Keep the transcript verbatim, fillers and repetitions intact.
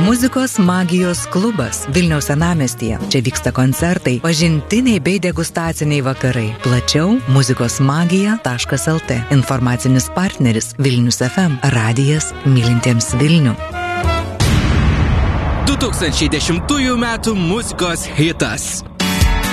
Muzikos magijos klubas Vilniaus senamiestyje. Čia vyksta koncertai, pažintiniai bei degustaciniai vakarai. Plačiau muzikos magija taškas el tė. Informacinis partneris Vilnius ef em. Radijas mylintiems Vilnių. du tūkstančiai dešimtųjų metų muzikos hitas.